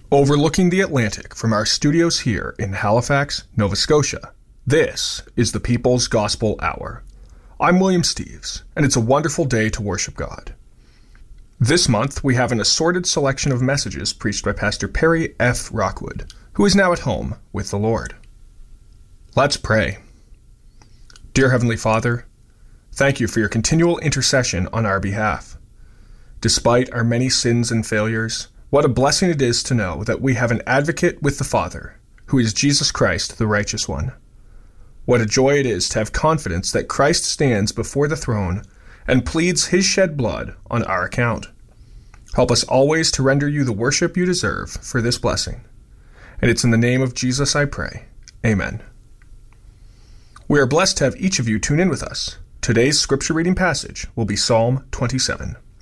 Overlooking the Atlantic from our studios here in Halifax, Nova Scotia, this is the People's Gospel Hour. I'm William Steves, and it's a wonderful day to worship God. This month, we have an assorted selection of messages preached by Pastor Perry F. Rockwood, who is now at home with the Lord. Let's pray. Dear Heavenly Father, thank you for your continual intercession on our behalf. Despite our many sins and failures, what a blessing it is to know that we have an advocate with the Father, who is Jesus Christ, the righteous one. What a joy it is to have confidence that Christ stands before the throne and pleads his shed blood on our account. Help us always to render you the worship you deserve for this blessing. And it's in the name of Jesus I pray. Amen. We are blessed to have each of you tune in with us. Today's scripture reading passage will be Psalm 27.